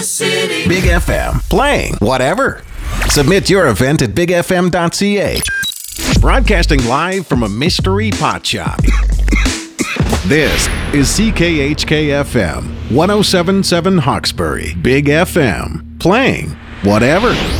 city. Big FM, playing whatever. Submit your event at bigfm.ca. Broadcasting live from a mystery pot shop. This is CKHK-FM, 107.7 Hawkesbury. Big FM, playing whatever.